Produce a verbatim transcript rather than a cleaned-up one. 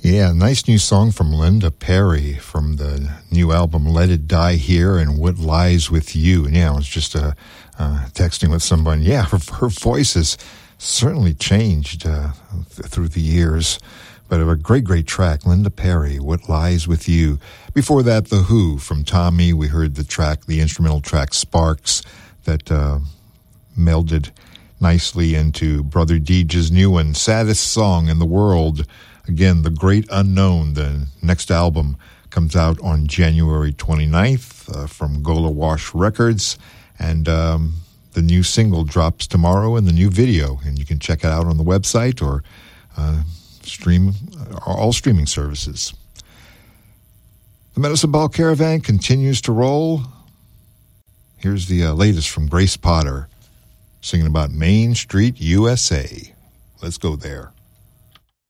Yeah, nice new song from Linda Perry from the new album Let It Die Here and What Lies With You. And yeah, I was just uh, uh, texting with someone. Yeah, her, her voice has certainly changed uh, th- through the years. But a great, great track, Linda Perry, What Lies With You. Before that, The Who from Tommy. We heard the track, the instrumental track Sparks that uh, melded nicely into Brother Deej's new one, Saddest Song in the World. Again, The Great Unknown, the next album, comes out on January twenty-ninth uh, from Gola Wash Records. And um, the new single drops tomorrow in the new video. And you can check it out on the website or uh, stream all streaming services. The Medicine Ball Caravan continues to roll. Here's the uh, latest from Grace Potter, singing about Main Street, U S A. Let's go there.